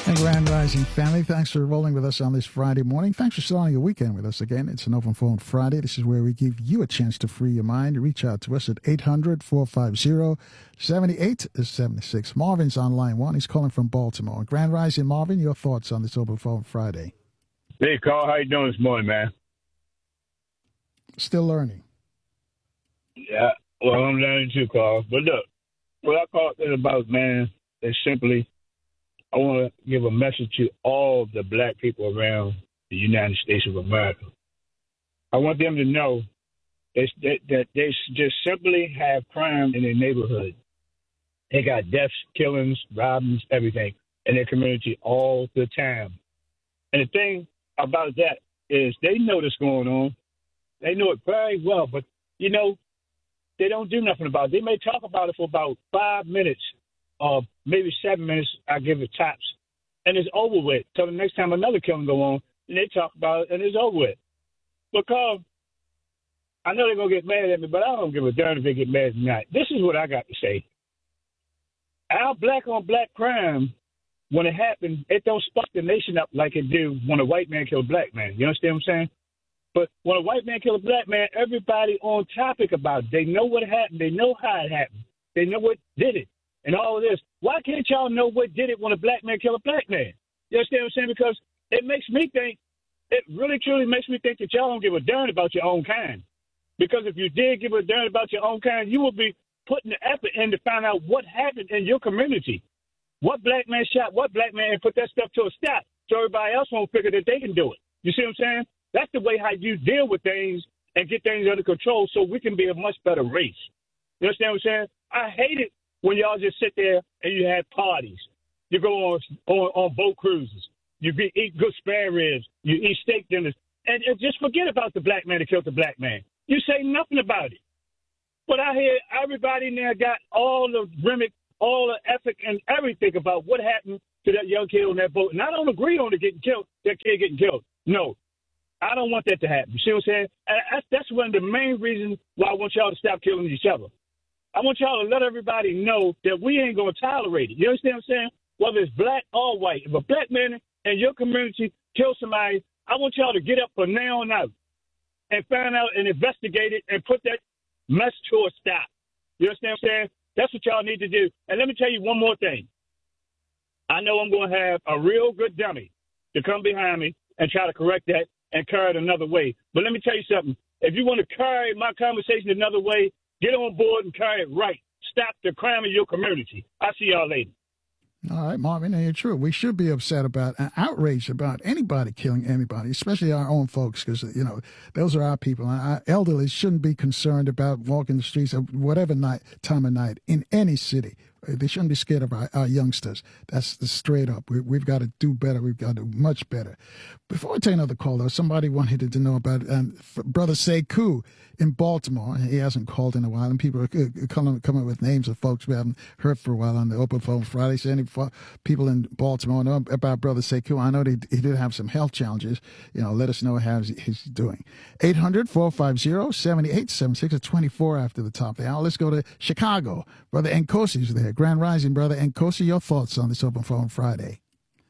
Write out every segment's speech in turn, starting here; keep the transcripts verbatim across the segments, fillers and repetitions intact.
And Grand Rising family, thanks for rolling with us on this Friday morning. Thanks for starting your weekend with us again. It's an Open Phone Friday. This is where we give you a chance to free your mind. Reach out to us at eight hundred, four five zero, seven eight seven six. Marvin's on line one. He's calling from Baltimore. Grand Rising, Marvin, your thoughts on this Open Phone Friday? Hey, Carl, how you doing this morning, man? Still learning. Yeah, well, I'm learning too, Carl. But look, what I call it about, man, is simply I want to give a message to all the black people around the United States of America. I want them to know that, that, that they just simply have crime in their neighborhood. They got deaths, killings, robberies, everything in their community all the time. And the thing about that is they know what's going on. They know it very well, but, you know, they don't do nothing about it. They may talk about it for about five minutes. Uh, maybe seven minutes, I give it tops, and it's over with. So the next time another killing go on, and they talk about it, and it's over with. Because I know they're going to get mad at me, but I don't give a darn if they get mad or not. This is what I got to say. Our black-on-black crime, when it happens, it don't spark the nation up like it do when a white man kills a black man. You understand what I'm saying? But when a white man kills a black man, everybody on topic about it. They know what happened. They know how it happened. They know what did it. And all of this, why can't y'all know what did it when a black man killed a black man? You understand what I'm saying? Because it makes me think, it really truly makes me think that y'all don't give a darn about your own kind. Because if you did give a darn about your own kind, you would be putting the effort in to find out what happened in your community. What black man shot what black man and put that stuff to a stop so everybody else won't figure that they can do it. You see what I'm saying? That's the way how you deal with things and get things under control so we can be a much better race. You understand what I'm saying? I hate it when y'all just sit there and you have parties. You go on on, on boat cruises. You be, eat good spare ribs. You eat steak dinners. And, and just forget about the black man that killed the black man. You say nothing about it. But I hear everybody in there got all the remic, all the ethic and everything about what happened to that young kid on that boat. And I don't agree on it getting killed, that kid getting killed. No. I don't want that to happen. You see what I'm saying? And that's, that's one of the main reasons why I want y'all to stop killing each other. I want y'all to let everybody know that we ain't going to tolerate it. You understand what I'm saying? Whether it's black or white. If a black man in your community kills somebody, I want y'all to get up from now on out and find out and investigate it and put that mess to a stop. You understand what I'm saying? That's what y'all need to do. And let me tell you one more thing. I know I'm going to have a real good dummy to come behind me and try to correct that and carry it another way. But let me tell you something. If you want to carry my conversation another way, get on board and carry it right. Stop the crime in your community. I'll see y'all later. All right, Marvin, and you're true. We should be upset about, uh, outraged about anybody killing anybody, especially our own folks, because, you know, those are our people. Our elderly shouldn't be concerned about walking the streets at whatever night, time of night in any city. They shouldn't be scared of our, our youngsters. That's the straight up. We, we've got to do better. We've got to do much better. Before I take another call, though, somebody wanted to know about um, Brother Sekou in Baltimore. He hasn't called in a while, and people are coming, coming with names of folks we haven't heard for a while on the Open Phone Friday. So any people in Baltimore know about Brother Sekou? I know he, he did have some health challenges. You know, let us know how he's doing. eight hundred, four five zero, seven eight seven six at twenty-four after the top of the hour. Let's go to Chicago. Brother Nkosi's there. Grand Rising, Brother Nkosi, your thoughts on this Open Phone Friday?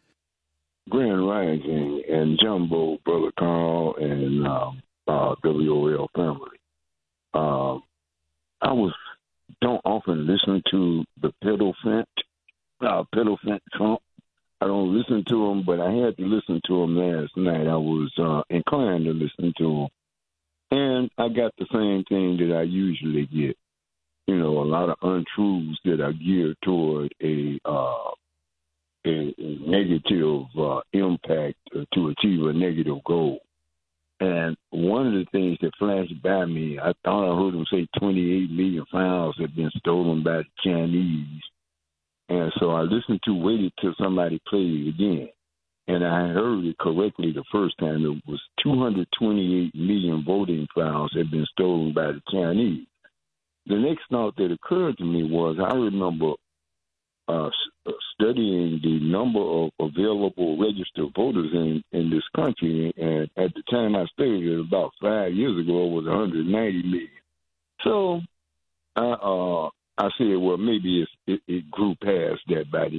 Grand Rising and Jumbo, Brother Carl, and um, uh, W O L family. Uh, I was don't often listen to the pedal fent, uh, pedal fent Trump. I don't listen to him, but I had to listen to him last night. I was uh, inclined to listen to him, and I got the same thing that I usually get. You know, a lot of untruths that are geared toward a uh, a, a negative uh, impact to achieve a negative goal. And one of the things that flashed by me, I thought I heard him say twenty-eight million files had been stolen by the Chinese. And so I listened to, waited till somebody played it again. And I heard it correctly the first time. It was two hundred twenty-eight million voting files had been stolen by the Chinese. The next thought that occurred to me was I remember uh, studying the number of available registered voters in, in this country, and at the time I studied it about five years ago, it was one hundred ninety million. So I, uh, I said, well, maybe it's, it, it grew past that by then.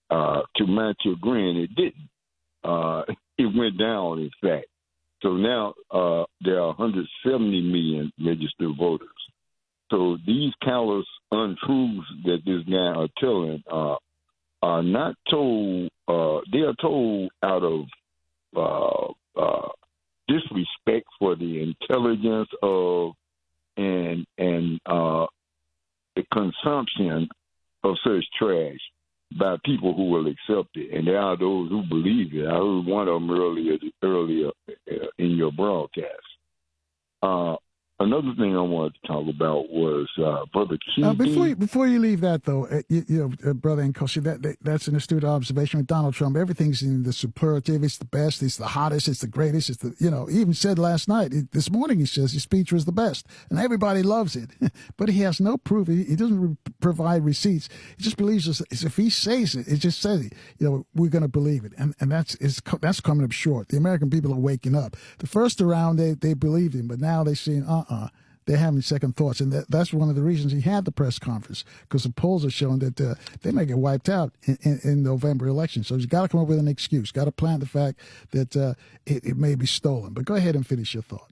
uh, to my chagrin, it didn't. Uh, it went down, in fact. So now uh, there are one hundred seventy million registered voters. So these callous untruths that this guy are telling uh, are not told. Uh, they are told out of uh, uh, disrespect for the intelligence of and and uh, the consumption of such trash by people who will accept it, and there are those who believe it. I heard one of them earlier earlier in your broadcast. Uh, Another thing I wanted to talk about was uh, Brother Keith. Uh, before you, before you leave that, though, uh, you, you know, uh, Brother Nkosi, that, that that's an astute observation with Donald Trump. Everything's in the superlative. It's the best. It's the hottest. It's the greatest. It's the, you know, he even said last night, this morning, he says his speech was the best, and everybody loves it. But he has no proof. He, he doesn't re- provide receipts. He just believes us. If he says it, it just says it. You know, we're going to believe it, and and that's is that's coming up short. The American people are waking up. The first round, they they believed him, but now they're seeing, uh. Uh-uh. They're having second thoughts, and that, that's one of the reasons he had the press conference, because the polls are showing that uh, they may get wiped out in, in, in November election. So he's got to come up with an excuse, got to plant the fact that uh, it, it may be stolen. But go ahead and finish your thought.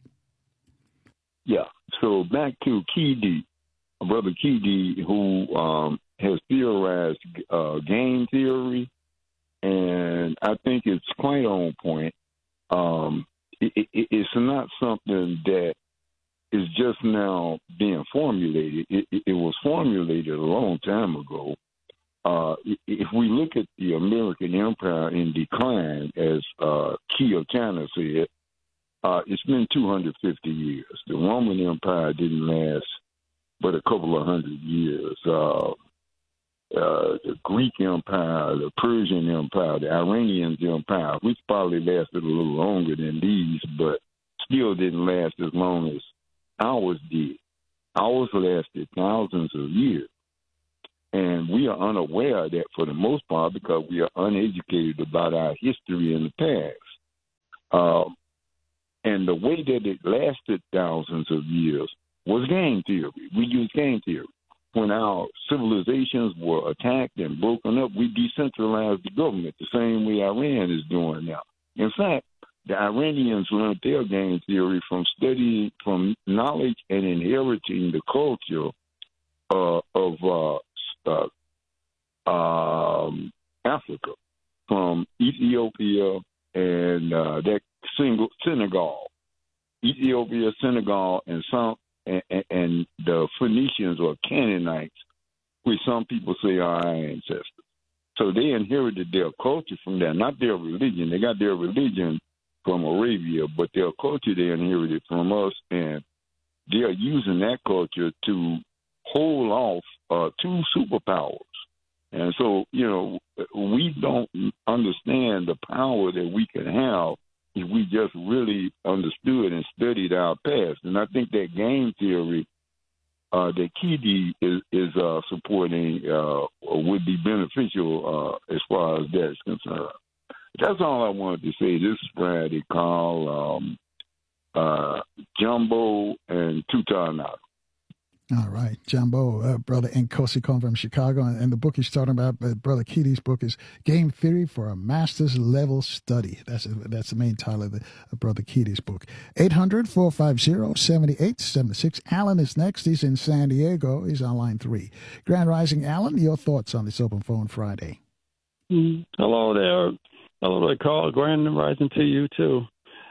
Yeah. So back to Keedy, Brother Keedy, who um, has theorized uh, game theory, and I think it's quite on point. Um, it, it, it's not something that is just now being formulated. It, it, it was formulated a long time ago. Uh, if we look at the American empire in decline, as uh, Keogh China said, uh, it's been two hundred fifty years. The Roman Empire didn't last but a couple of hundred years. Uh, uh, the Greek Empire, the Persian Empire, the Iranian Empire, which probably lasted a little longer than these, but still didn't last as long as ours did. Ours lasted thousands of years. And we are unaware of that for the most part because we are uneducated about our history in the past. Um, and the way that it lasted thousands of years was game theory. We used game theory. When our civilizations were attacked and broken up, we decentralized the government the same way Iran is doing now. In fact, the Iranians learned their game theory from studying, from knowledge and inheriting the culture uh, of uh, uh, um, Africa, from Ethiopia and uh, that single Senegal, Ethiopia, Senegal, and some and, and the Phoenicians or Canaanites, which some people say are our ancestors. So they inherited their culture from there, not their religion. They got their religion from Arabia, but their culture they inherited from us, and they are using that culture to hold off uh, two superpowers. And so, you know, we don't understand the power that we can have if we just really understood and studied our past. And I think that game theory uh, that Keedy is, is uh, supporting uh, would be beneficial uh, as far as that is concerned. That's all I wanted to say. This is Friday, Carl, um, uh, Jumbo, and Tutanado. All right, Jumbo, uh, Brother Nkosi calling from Chicago. And, and the book he's talking about, uh, Brother Keedy's book, is Game Theory for a Master's Level Study. That's a, that's the main title of, the, of Brother Keedy's book. eight hundred, four five zero, seven eight seven six. Alan is next. He's in San Diego. He's on line three. Grand Rising, Alan, your thoughts on this Open Phone Friday? Mm. Hello there. Hello there, Carl. Grand Rising to you, too.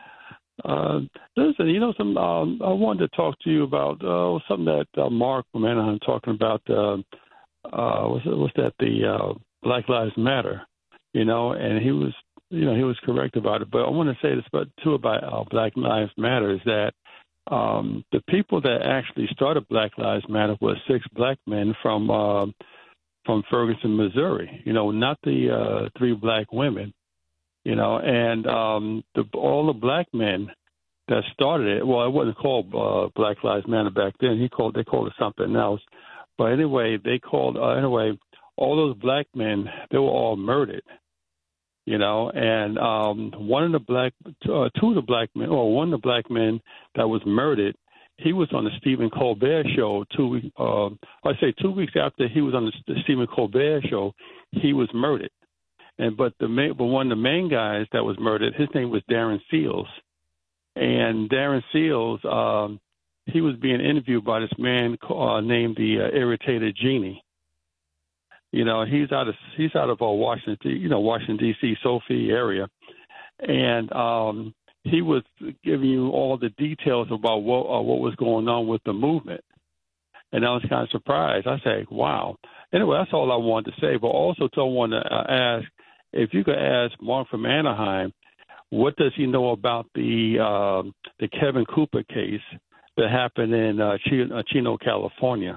Uh, listen, you know, some. Um, I wanted to talk to you about uh, something that uh, Mark from Anaheim talking about. Uh, uh, what's, it, what's that? The uh, Black Lives Matter. You know, and he was, you know, he was correct about it. But I want to say this, about too, about uh, Black Lives Matter is that um, the people that actually started Black Lives Matter were six black men from uh, from Ferguson, Missouri. You know, not the uh, three black women. You know, and um, the, all the black men that started it, well, it wasn't called uh, Black Lives Matter back then. He called, they called it something else. But anyway, they called, uh, anyway, all those black men, they were all murdered, you know, and um, one of the black, uh, two of the black men, or one of the black men that was murdered, he was on the Stephen Colbert show two weeks, uh, I say two weeks after he was on the Stephen Colbert show, he was murdered. And but the main, but one of the main guys that was murdered, his name was Darren Seals, and Darren Seals, um, he was being interviewed by this man uh, named the uh, Irritated Genie. You know, he's out of he's out of uh, Washington, you know, Washington D C, Sophie area, and um, he was giving you all the details about what uh, what was going on with the movement. And I was kind of surprised. I said, "Wow." Anyway, that's all I wanted to say. But also, I want to uh, ask if you could ask Mark from Anaheim, what does he know about the uh, the Kevin Cooper case that happened in uh, Chino, Chino, California?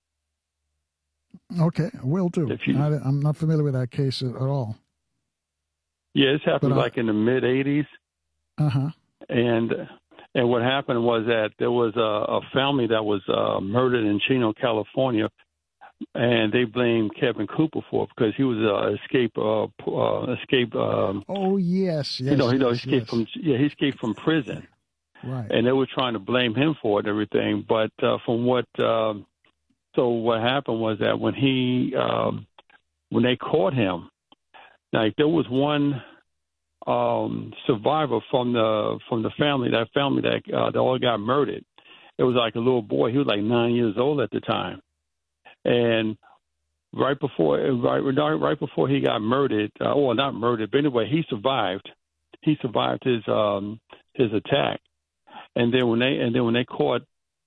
Okay, will do. You, I, I'm not familiar with that case at, at all. Yeah, this happened but, uh, like in the mid eighties. Uh huh. And and what happened was that there was a, a family that was uh, murdered in Chino, California, and they blamed Kevin Cooper for it because he was uh, escape uh, uh, escape. Um, oh yes, yes. You know, yes, he yes, escaped yes. from yeah, he escaped from prison. Right. And they were trying to blame him for it and everything. But uh, from what um, so what happened was that when he um, when they caught him, like there was one um, survivor from the from the family that family that uh, that all got murdered. It was like a little boy. He was like nine years old at the time. And right before, right, right before he got murdered, uh, well, not murdered, but anyway, he survived. He survived his um, his attack. And then when they and then when they caught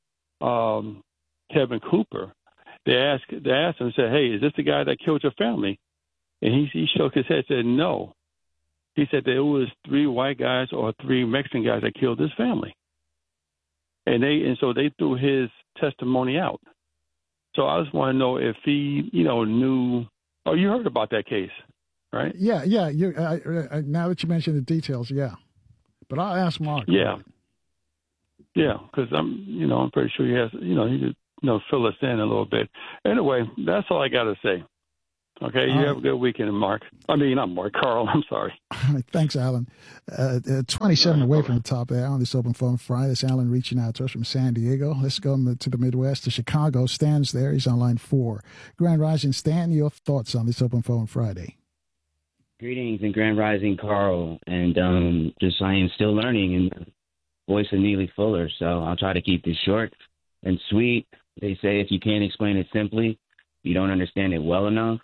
um, Kevin Cooper, they asked they asked him and said, "Hey, is this the guy that killed your family?" And he he shook his head, and said, "No." He said that it was three white guys or three Mexican guys that killed his family. And they and so they threw his testimony out. So I just want to know if he, you know, knew. Oh, you heard about that case, right? Yeah, yeah. You I, I, now that you mentioned the details, yeah. But I'll ask Mark. Yeah, yeah, because I'm, you know, I'm pretty sure he has, you know, he could, you know, fill us in a little bit. Anyway, that's all I got to say. Okay, you all have right. a good weekend, Mark. I mean, not Mark, Carl. I'm sorry. Thanks, Alan. Uh, uh, twenty-seven away from the top there on this Open Phone Friday. It's Alan reaching out to us from San Diego. Let's go to the Midwest, to Chicago. Stan's there. He's on line four. Grand Rising, Stan, your thoughts on this Open Phone Friday? Greetings and Grand Rising, Carl. And um, just I am still learning in the voice of Neely Fuller, so I'll try to keep this short and sweet. They say if you can't explain it simply, you don't understand it well enough.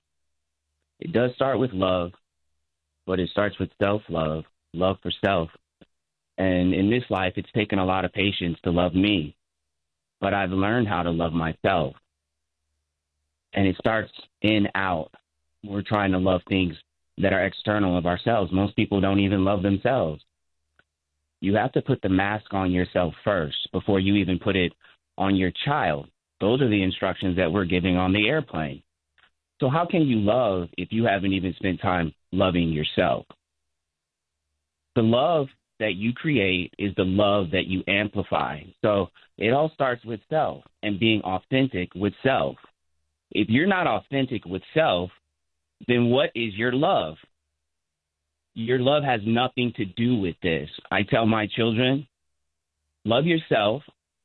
It does start with love, but it starts with self-love, love for self. And in this life, it's taken a lot of patience to love me, but I've learned how to love myself. And it starts in, out. We're trying to love things that are external of ourselves. Most people don't even love themselves. You have to put the mask on yourself first before you even put it on your child. Those are the instructions that we're giving on the airplane. So how can you love if you haven't even spent time loving yourself? The love that you create is the love that you amplify. So it all starts with self and being authentic with self. If you're not authentic with self, then what is your love? Your love has nothing to do with this. I tell my children, love yourself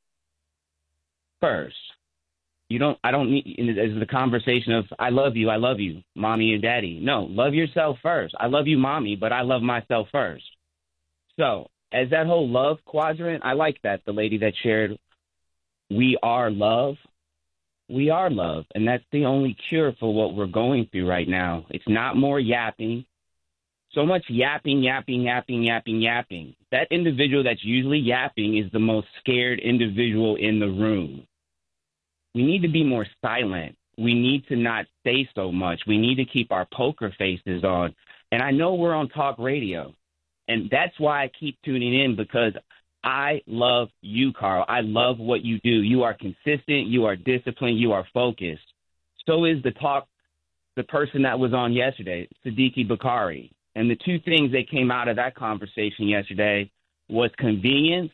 first. You don't, I don't need, as the conversation of, I love you, I love you, mommy and daddy. No, love yourself first. I love you, mommy, but I love myself first. So as that whole love quadrant, I like that, the lady that shared, we are love. We are love. And that's the only cure for what we're going through right now. It's not more yapping. So much yapping, yapping, yapping, yapping, yapping. That individual that's usually yapping is the most scared individual in the room. We need to be more silent. We need to not say so much. We need to keep our poker faces on. And I know we're on talk radio, and that's why I keep tuning in, because I love you, Carl. I love what you do. You are consistent. You are disciplined. You are focused. So is the talk, the person that was on yesterday, Siddiqui Bakari. And the two things that came out of that conversation yesterday was convenience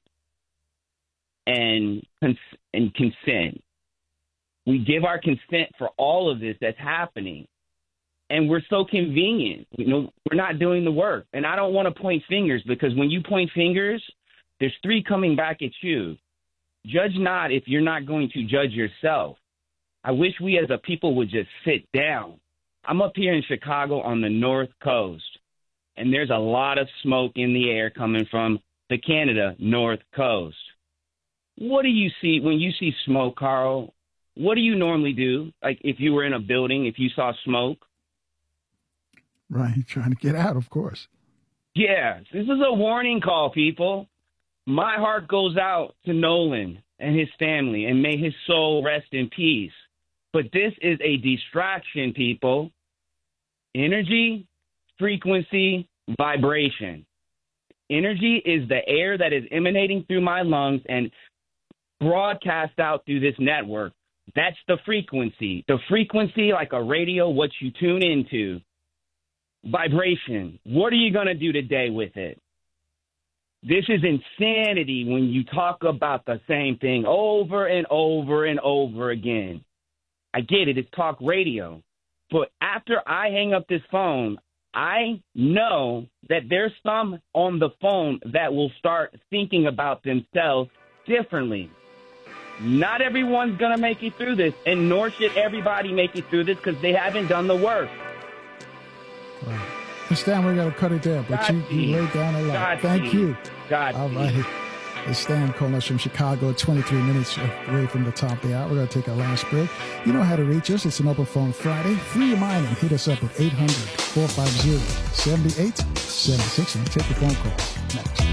and cons- and consent. We give our consent for all of this that's happening, and we're so convenient. You know, we're not doing the work. And I don't want to point fingers, because when you point fingers, there's three coming back at you. Judge not if you're not going to judge yourself. I wish we as a people would just sit down I'm up here in Chicago on the North Coast, and there's a lot of smoke in the air coming from the Canada North Coast. What do you see when you see smoke, Carl? What do you normally do? Like if you were in a building, if you saw smoke? Right, trying to get out, of course. Yes, this is a warning call, people. My heart goes out to Nolan and his family, and may his soul rest in peace. But this is a distraction, people. Energy, frequency, vibration. Energy is the air that is emanating through my lungs and broadcast out through this network. That's the frequency. The frequency, like a radio, what you tune into. Vibration. What are you going to do today with it? This is insanity when you talk about the same thing over and over and over again. I get it. It's talk radio. But after I hang up this phone, I know that there's some on the phone that will start thinking about themselves differently. Not everyone's going to make it through this, and nor should everybody make it through this because they haven't done the work. Right. Stan, we're going to cut it there, but you, you laid down a lot. God Thank please. you. God All right. It's Stan calling us from Chicago, twenty-three minutes away from the top of the hour. We're going to take our last break. You know how to reach us. It's an open phone Friday. Free your mind and hit us up at eight hundred, four five zero, seven eight seven six and take your phone calls next.